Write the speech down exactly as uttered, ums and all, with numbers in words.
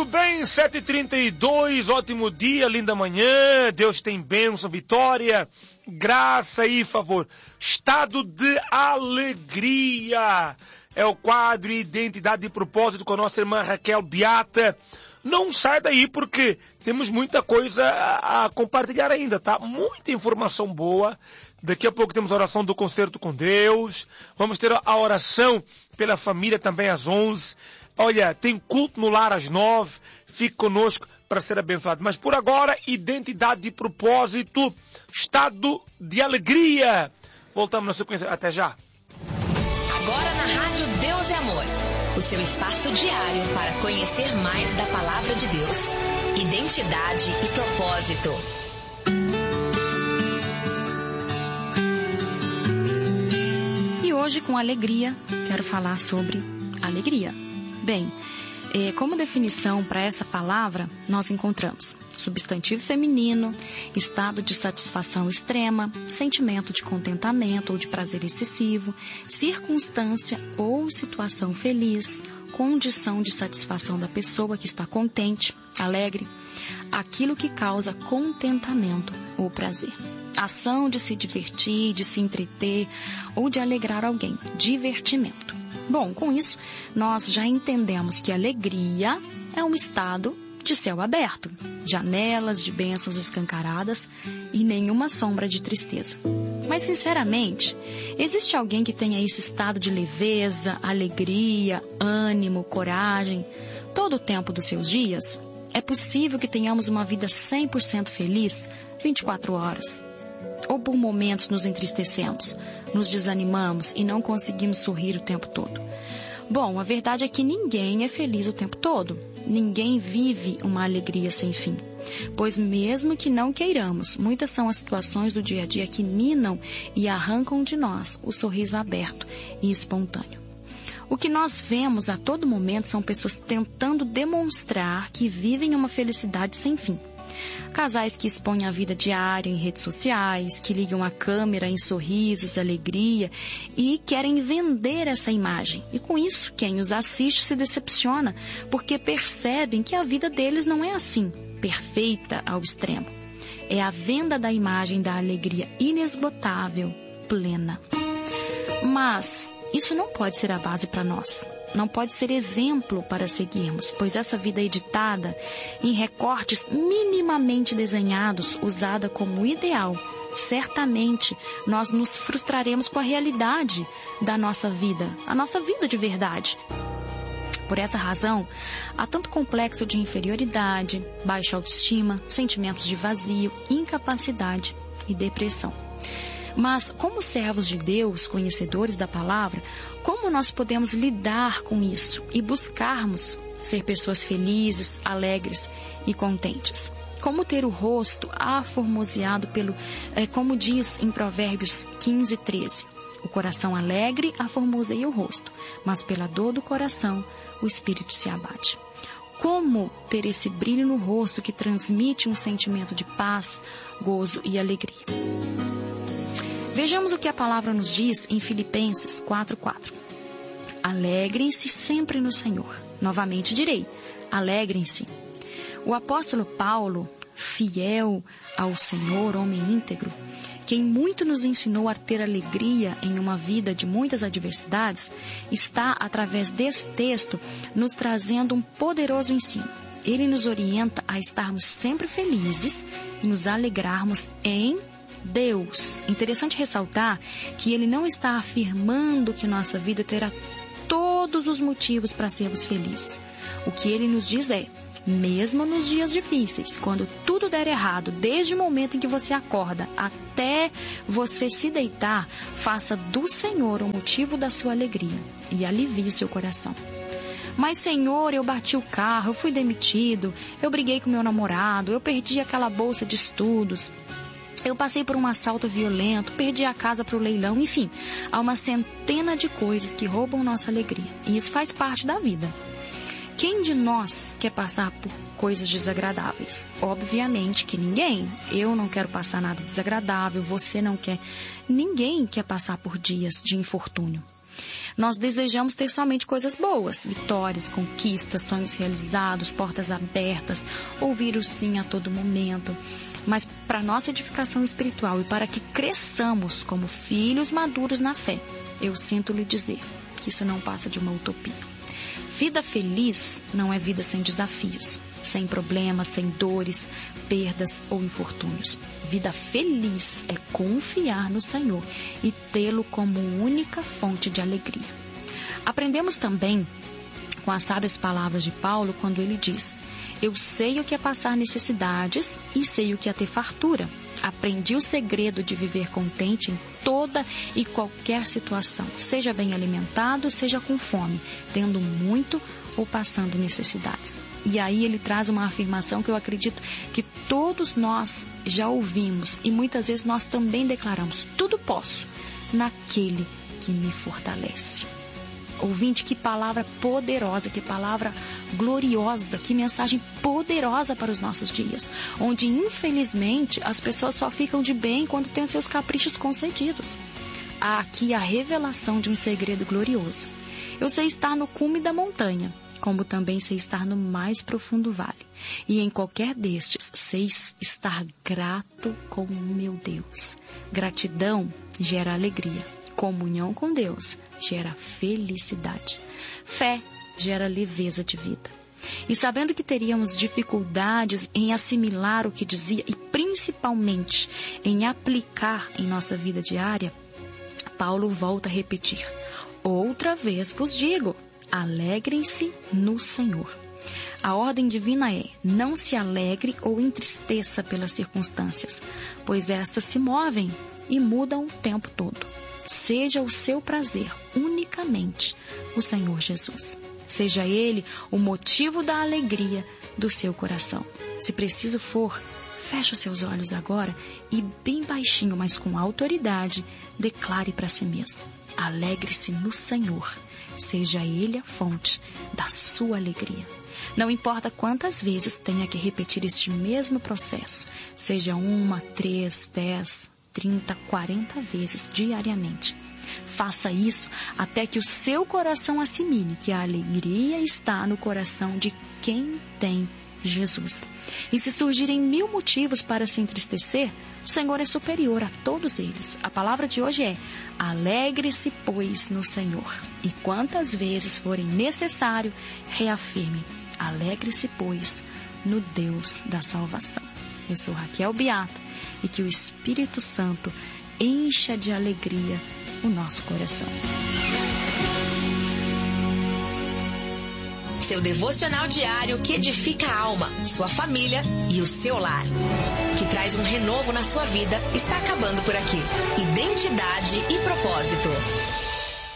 Muito bem, sete e trinta e dois, ótimo dia, linda manhã, Deus tem bênção, vitória, graça e favor. Estado de alegria é o quadro Identidade e Propósito com a nossa irmã Raquel Beata. Não sai daí porque temos muita coisa a, a compartilhar ainda, tá? Muita informação boa. Daqui a pouco temos a oração do concerto com Deus. Vamos ter a oração pela família também às onze. Olha, tem culto no lar às nove. Fique conosco para ser abençoado. Mas por agora, identidade e propósito, estado de alegria. Voltamos na sequência. Até já. Agora na Rádio Deus é Amor. O seu espaço diário para conhecer mais da Palavra de Deus. Identidade e propósito. E hoje, com alegria, quero falar sobre alegria. Bem, como definição para essa palavra, nós encontramos substantivo feminino, estado de satisfação extrema, sentimento de contentamento ou de prazer excessivo, circunstância ou situação feliz, condição de satisfação da pessoa que está contente, alegre, aquilo que causa contentamento ou prazer. Ação de se divertir, de se entreter ou de alegrar alguém, divertimento. Bom, com isso, nós já entendemos que alegria é um estado de céu aberto, janelas de bênçãos escancaradas e nenhuma sombra de tristeza. Mas, sinceramente, existe alguém que tenha esse estado de leveza, alegria, ânimo, coragem, todo o tempo dos seus dias? É possível que tenhamos uma vida cem por cento feliz, vinte e quatro horas? Ou por momentos nos entristecemos, nos desanimamos e não conseguimos sorrir o tempo todo? Bom, a verdade é que ninguém é feliz o tempo todo. Ninguém vive uma alegria sem fim. Pois mesmo que não queiramos, muitas são as situações do dia a dia que minam e arrancam de nós o sorriso aberto e espontâneo. O que nós vemos a todo momento são pessoas tentando demonstrar que vivem uma felicidade sem fim. Casais que expõem a vida diária em redes sociais, que ligam a câmera em sorrisos, alegria e querem vender essa imagem. E com isso, quem os assiste se decepciona, porque percebem que a vida deles não é assim, perfeita ao extremo. É a venda da imagem da alegria inesgotável, plena. Mas isso não pode ser a base para nós. Não pode ser exemplo para seguirmos, pois essa vida editada, em recortes minimamente desenhados, usada como ideal, certamente nós nos frustraremos com a realidade da nossa vida, a nossa vida de verdade. Por essa razão, há tanto complexo de inferioridade, baixa autoestima, sentimentos de vazio, incapacidade e depressão. Mas, como servos de Deus, conhecedores da palavra, como nós podemos lidar com isso e buscarmos ser pessoas felizes, alegres e contentes? Como ter o rosto aformoseado pelo, é, como diz em Provérbios quinze, treze, o coração alegre aformoseia o rosto, mas pela dor do coração o espírito se abate. Como ter esse brilho no rosto que transmite um sentimento de paz, gozo e alegria? Vejamos o que a palavra nos diz em Filipenses quatro, quatro. Alegrem-se sempre no Senhor. Novamente direi, alegrem-se. O apóstolo Paulo, fiel ao Senhor, homem íntegro, quem muito nos ensinou a ter alegria em uma vida de muitas adversidades, está, através desse texto, nos trazendo um poderoso ensino. Ele nos orienta a estarmos sempre felizes e nos alegrarmos em Deus. Interessante ressaltar que ele não está afirmando que nossa vida terá todos os motivos para sermos felizes. O que ele nos diz é, mesmo nos dias difíceis, quando tudo der errado, desde o momento em que você acorda até você se deitar, faça do Senhor o motivo da sua alegria e alivie o seu coração. Mas, Senhor, eu bati o carro, eu fui demitido, eu briguei com meu namorado, eu perdi aquela bolsa de estudos, eu passei por um assalto violento, perdi a casa para o leilão, enfim, há uma centena de coisas que roubam nossa alegria. E isso faz parte da vida. Quem de nós quer passar por coisas desagradáveis? Obviamente que ninguém. Eu não quero passar nada desagradável, você não quer. Ninguém quer passar por dias de infortúnio. Nós desejamos ter somente coisas boas, vitórias, conquistas, sonhos realizados, portas abertas, ouvir o sim a todo momento. Mas para nossa edificação espiritual e para que cresçamos como filhos maduros na fé, eu sinto lhe dizer que isso não passa de uma utopia. Vida feliz não é vida sem desafios, sem problemas, sem dores, perdas ou infortúnios. Vida feliz é confiar no Senhor e tê-lo como única fonte de alegria. Aprendemos também com as sábias palavras de Paulo quando ele diz: eu sei o que é passar necessidades e sei o que é ter fartura. Aprendi o segredo de viver contente em toda e qualquer situação, seja bem alimentado, seja com fome, tendo muito ou passando necessidades. E aí ele traz uma afirmação que eu acredito que todos nós já ouvimos e muitas vezes nós também declaramos: tudo posso naquele que me fortalece. Ouvinte, que palavra poderosa, que palavra gloriosa, que mensagem poderosa para os nossos dias, onde infelizmente as pessoas só ficam de bem quando têm seus caprichos concedidos. Há aqui a revelação de um segredo glorioso. Eu sei estar no cume da montanha, como também sei estar no mais profundo vale. E em qualquer destes, sei estar grato com o meu Deus. Gratidão gera alegria. Comunhão com Deus gera felicidade. Fé gera leveza de vida. E sabendo que teríamos dificuldades em assimilar o que dizia e principalmente em aplicar em nossa vida diária, Paulo volta a repetir: outra vez vos digo, alegrem-se no Senhor. A ordem divina é: não se alegre ou entristeça pelas circunstâncias, pois estas se movem e mudam o tempo todo. Seja o seu prazer unicamente o Senhor Jesus. Seja Ele o motivo da alegria do seu coração. Se preciso for, feche os seus olhos agora e bem baixinho, mas com autoridade, declare para si mesmo: alegre-se no Senhor. Seja Ele a fonte da sua alegria. Não importa quantas vezes tenha que repetir este mesmo processo, seja uma, três, dez, trinta, quarenta vezes diariamente. Faça isso até que o seu coração assimile que a alegria está no coração de quem tem Jesus. E se surgirem mil motivos para se entristecer, o Senhor é superior a todos eles. A palavra de hoje é: alegre-se, pois, no Senhor. E quantas vezes forem necessário, reafirme: alegre-se, pois, no Deus da salvação. Eu sou Raquel Beata e que o Espírito Santo encha de alegria o nosso coração. Seu devocional diário que edifica a alma, sua família e o seu lar. Que traz um renovo na sua vida, está acabando por aqui. Identidade e propósito.